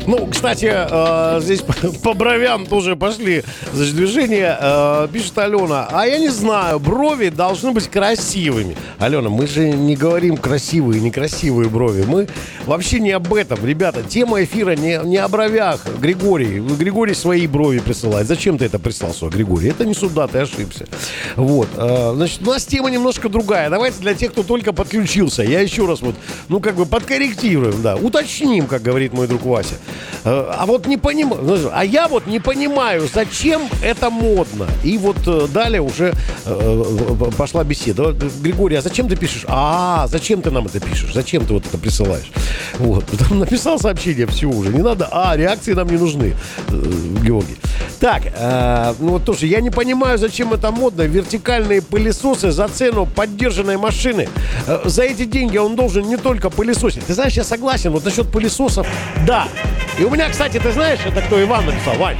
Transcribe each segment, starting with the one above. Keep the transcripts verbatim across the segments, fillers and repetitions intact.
Ну, кстати, э, здесь по, по бровям тоже пошли, значит, движения. Э, пишет Алена, а я не знаю, брови должны быть красивыми. Алена, мы же не говорим красивые, некрасивые брови. Мы вообще не об этом, ребята. Тема эфира не, не о бровях. Григорий, Григорий свои брови присылает. Зачем ты это прислал, свой Григорий? Это не сюда, ты ошибся. Вот, э, значит, у нас тема немножко другая. Давайте для тех, кто только подключился, я еще раз вот, ну, как бы подкорректируем, да, уточним, как говорит мой друг Вася. А вот не понимаю, а я вот не понимаю, зачем это модно. И вот далее уже пошла беседа. Григорий, а зачем ты пишешь? А, зачем ты нам это пишешь? Зачем ты вот это присылаешь? Вот, потом написал сообщение, все уже, не надо. А, реакции нам не нужны, Георгий. Так, э, ну вот тоже, я не понимаю, зачем это модно. Вертикальные пылесосы за цену поддержанной машины. Э, за эти деньги он должен не только пылесосить. Ты знаешь, я согласен, вот насчет пылесосов, да. И у меня, кстати, ты знаешь, это кто Иван написал, Вань?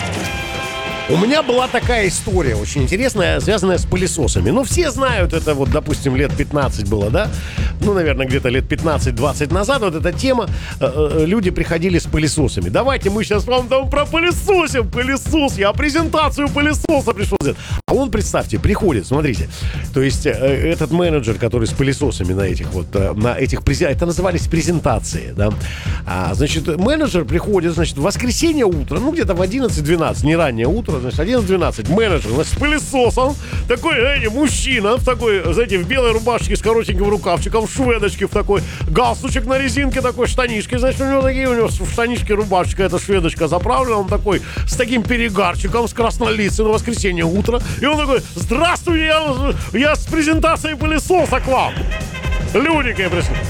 У меня была такая история очень интересная, связанная с пылесосами. Ну, все знают это, вот, допустим, лет пятнадцать было, да? Ну, наверное, где-то лет пятнадцать-двадцать назад вот эта тема, э, люди приходили с пылесосами. Давайте мы сейчас вам там про пылесосим, пылесос, я презентацию пылесоса пришел сделать. А он, представьте, приходит, смотрите, то есть э, этот менеджер, который с пылесосами на этих вот, э, на этих, это назывались презентации, да? А, значит, менеджер приходит, значит, в воскресенье утро, ну, где-то в одиннадцать-двенадцать, не раннее утро, значит, одиннадцать-двенадцать, менеджер, значит, с пылесосом, такой, эй, мужчина, в такой, знаете, в белой рубашке с коротеньким рукавчиком, в шведочке, в такой, галстучек на резинке, такой, штанишки, значит, у него такие, у него в штанишке рубашечка, эта шведочка заправлена, он такой, с таким перегарчиком, с краснолицем, на воскресенье утро, и он такой, здравствуйте, я, я с презентацией пылесоса к вам, Людика я пришел.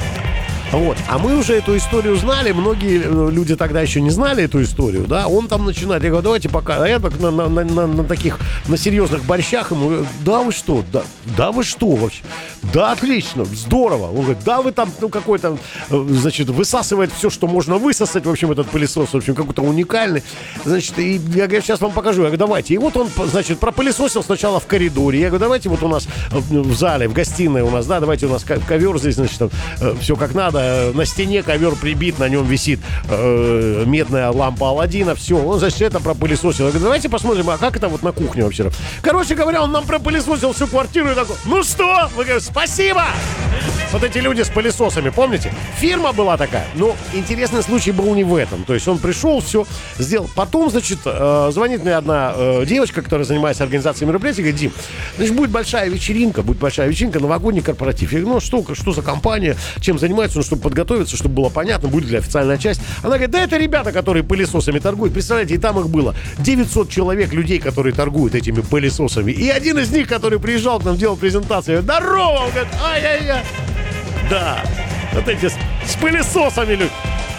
Вот. А мы уже эту историю знали, многие люди тогда еще не знали эту историю, да, он там начинает, я говорю, давайте пока, а я так на, на, на, на таких, на серьезных борщах ему, да вы что, да, да вы что вообще, да отлично, здорово, он говорит, да вы там, ну какой-то, значит, высасывает все, что можно высосать, в общем, этот пылесос, в общем, какой-то уникальный, значит, и я говорю, сейчас вам покажу, я говорю, давайте, и вот он, значит, пропылесосил сначала в коридоре, я говорю, давайте вот у нас в зале, в гостиной у нас, да, давайте у нас ковер здесь, значит, там, все как надо, на стене ковер прибит, на нем висит э, медная лампа Аладдина, все, он, значит, это пропылесосил. Я говорю, давайте посмотрим, а как это вот на кухне вообще. Короче говоря, он нам пропылесосил всю квартиру и такой, ну что? Мы говорим, спасибо! Вот эти люди с пылесосами, помните? Фирма была такая. Но интересный случай был не в этом. То есть он пришел, все сделал. Потом, значит, э, звонит мне одна э, девочка, которая занимается организацией мероприятий, говорит, Дим, значит, будет большая вечеринка, будет большая вечеринка, новогодний корпоратив. Я говорю, ну что, что за компания, чем занимается, ну, чтобы подготовиться, чтобы было понятно, будет ли официальная часть. Она говорит, да это ребята, которые пылесосами торгуют. Представляете, и там их было девятьсот человек, людей, которые торгуют этими пылесосами. И один из них, который приезжал к нам, делал презентацию, здорово, он говорит, ай-яй-яй. Да, вот эти с, с пылесосами люди.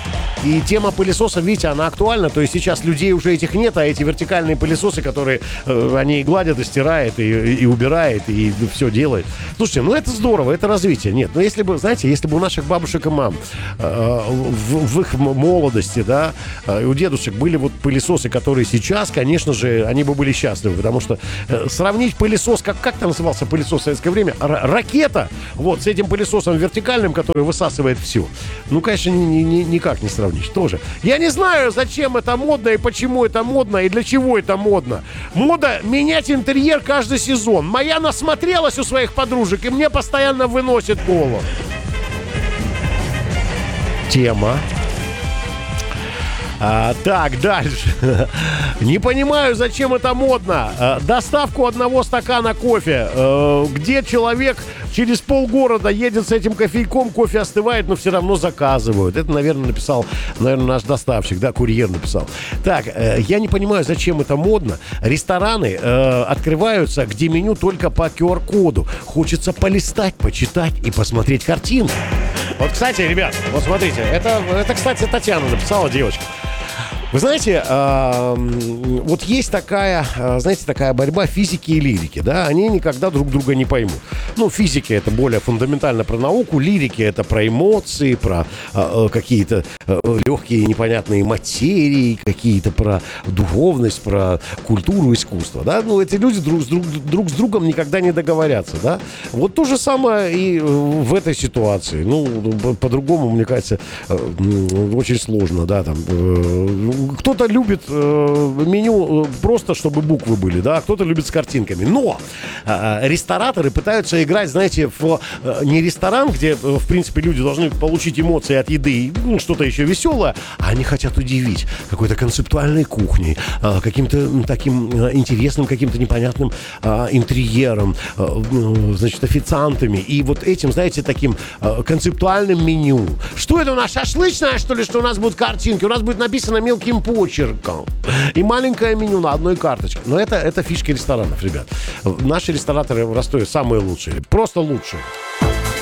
И тема пылесоса, видите, она актуальна. То есть сейчас людей уже этих нет, а эти вертикальные пылесосы, которые э, они и гладят, и стирают, и, и убирают, и все делают. Слушайте, ну это здорово, это развитие. Нет, но если бы, знаете, если бы у наших бабушек и мам э, в, в их молодости, да, э, у дедушек были вот пылесосы, которые сейчас, конечно же, они бы были счастливы. Потому что э, сравнить пылесос, как, как там назывался пылесос в советское время? Р- ракета, вот, с этим пылесосом вертикальным, который высасывает все. Ну, конечно, ни, ни, никак не сравнить. Тоже. Я не знаю, зачем это модно и почему это модно и для чего это модно. Мода менять интерьер каждый сезон. Моя насмотрелась у своих подружек и мне постоянно выносит голову. Тема. А, так, дальше. Не понимаю, зачем это модно. А, доставку одного стакана кофе, а, где человек через полгорода едет с этим кофейком, кофе остывает, но все равно заказывают. Это, наверное, написал, наверное, наш доставщик, да, курьер написал. Так, э, я не понимаю, зачем это модно. Рестораны э, открываются, где меню только по ку ар коду. Хочется полистать, почитать и посмотреть картинку. Вот, кстати, ребят, вот смотрите, это, это, кстати, Татьяна написала, девочка. Вы знаете, э, вот есть такая, э, знаете, такая борьба физики и лирики, да, они никогда друг друга не поймут. Ну, физика — это более фундаментально про науку, лирики — это про эмоции, про э, какие-то э, легкие непонятные материи, какие-то про духовность, про культуру, искусство, да. Ну, эти люди друг с, друг, друг с другом никогда не договорятся, да. Вот то же самое и в этой ситуации. Ну, по-другому, мне кажется, э, очень сложно, да, там. Э, Кто-то любит э, меню просто, чтобы буквы были, да, кто-то любит с картинками. Но э, рестораторы пытаются играть, знаете, в э, не ресторан, где, э, в принципе, люди должны получить эмоции от еды, ну, что-то еще веселое, а они хотят удивить какой-то концептуальной кухней, э, каким-то таким э, интересным, каким-то непонятным э, интерьером, э, значит, официантами. И вот этим, знаете, таким э, концептуальным меню. Что это у нас, шашлычное, что ли, что у нас будут картинки? У нас будет написано мелким почерком. И маленькое меню на одной карточке. Но это, это фишки ресторанов, ребят. Наши рестораторы в Ростове самые лучшие. Просто лучшие.